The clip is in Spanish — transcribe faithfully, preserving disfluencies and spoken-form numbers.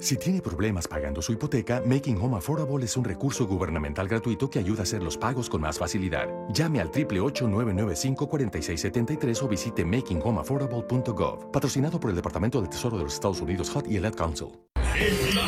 Si tiene problemas pagando su hipoteca, Making Home Affordable es un recurso gubernamental gratuito que ayuda a hacer los pagos con más facilidad. Llame al ocho ocho ocho, nueve nueve cinco, cuatro seis siete tres o visite making home affordable punto gov. Patrocinado por el Departamento del Tesoro de los Estados Unidos, H U D y el Ad Council.